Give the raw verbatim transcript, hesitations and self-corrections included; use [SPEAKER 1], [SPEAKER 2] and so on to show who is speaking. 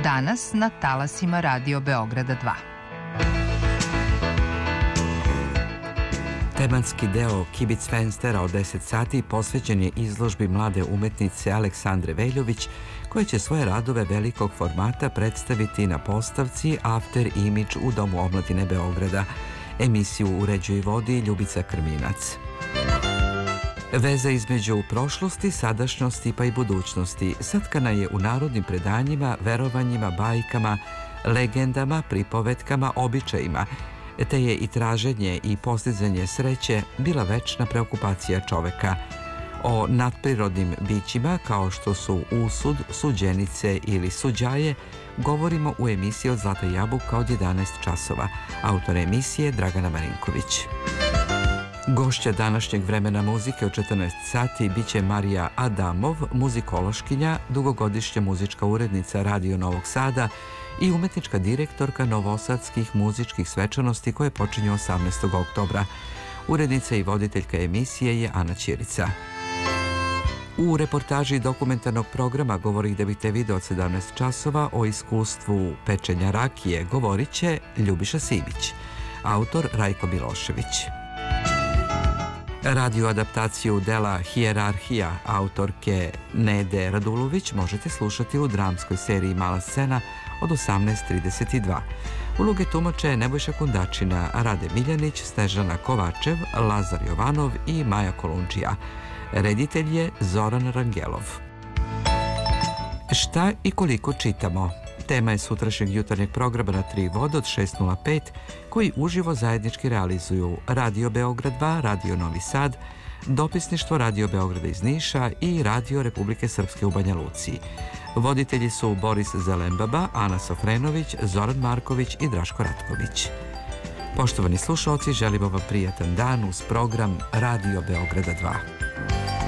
[SPEAKER 1] danas na talasima Radio Beograda dva.
[SPEAKER 2] Tematski deo Kibic Fenstera od deset sati posvećen je izložbi mlade umetnice Aleksandre Veljović, koja će svoje radove velikog formata predstaviti na postavci After Image u Domu omladine Beograda. Emisiju uređuje i vodi Ljubica Krminac. Veza između prošlosti, sadašnjosti pa i budućnosti satkana je u narodnim predanjima, verovanjima, bajkama, legendama, pripovetkama, običajima, te je i traženje i postizanje sreće bila večna preokupacija čoveka. O nadprirodnim bićima kao što su usud, suđenice ili suđaje govorimo u emisiji od Zlata jabuka od jedanaest časova. Autor emisije Dragana Marinković. Gošća današnjeg vremena muzike od četrnaest sati biće Marija Adamov, muzikološkinja, dugogodišnja muzička urednica Radio Novog Sada i umetnička direktorka novosadskih muzičkih svečanosti koje počinju osamnaestog oktobra. Urednica i voditeljka emisije je Ana Ćirica. U reportaži dokumentarnog programa Govori gde biste video od sedamnaest časova o iskustvu pečenja rakije govorit će Ljubiša Simić, autor Rajko Milošević. Radio adaptaciju dela Hijerarhija autorke Nede Radulović možete slušati u dramskoj seriji Mala scena od osamnaest trideset dva. Uloge tumače Nebojša Kundačina, Rade Miljanić, Snežana Kovačev, Lazar Jovanov i Maja Kolundžija. Reditelj je Zoran Rangelov. Šta i koliko čitamo? Tema je sutrašnjeg jutarnjeg programa na Tri vode od šest nula pet, koji uživo zajednički realizuju Radio Beograd dva, Radio Novi Sad, dopisništvo Radio Beograda iz Niša i Radio Republike Srpske u Banja Luci. Voditelji su Boris Zelembaba, Ana Sofrenović, Zoran Marković i Draško Ratković. Poštovani slušalci, želimo vam prijatan dan uz program Radio Beograda dva.